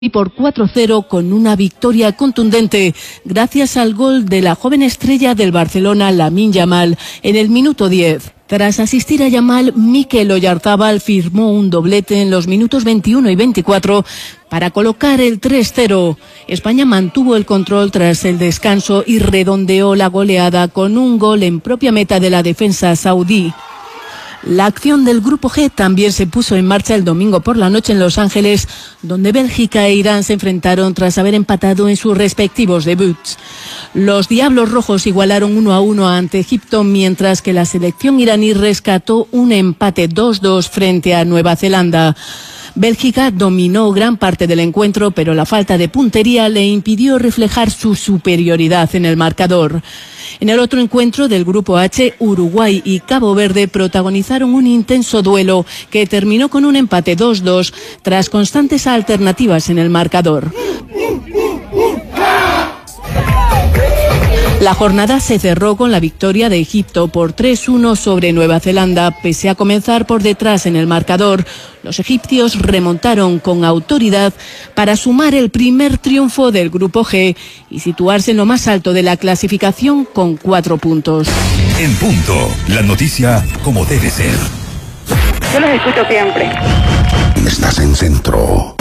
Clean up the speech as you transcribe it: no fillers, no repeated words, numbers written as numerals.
y por 4-0 con una victoria contundente gracias al gol de la joven estrella del Barcelona, Lamine Yamal, en el minuto 10. Tras asistir a Yamal, Mikel Oyarzabal firmó un doblete en los minutos 21 y 24 para colocar el 3-0. España mantuvo el control tras el descanso y redondeó la goleada con un gol en propia meta de la defensa saudí. La acción del Grupo G también se puso en marcha el domingo por la noche en Los Ángeles, donde Bélgica e Irán se enfrentaron tras haber empatado en sus respectivos debuts. Los Diablos Rojos igualaron 1-1 ante Egipto, mientras que la selección iraní rescató un empate 2-2 frente a Nueva Zelanda. Bélgica dominó gran parte del encuentro, pero la falta de puntería le impidió reflejar su superioridad en el marcador. En el otro encuentro del Grupo H, Uruguay y Cabo Verde protagonizaron un intenso duelo que terminó con un empate 2-2 tras constantes alternativas en el marcador. La jornada se cerró con la victoria de Egipto por 3-1 sobre Nueva Zelanda. Pese a comenzar por detrás en el marcador, los egipcios remontaron con autoridad para sumar el primer triunfo del Grupo G y situarse en lo más alto de la clasificación con 4 puntos. En punto, la noticia como debe ser. Yo los escucho siempre. Estás en Centro.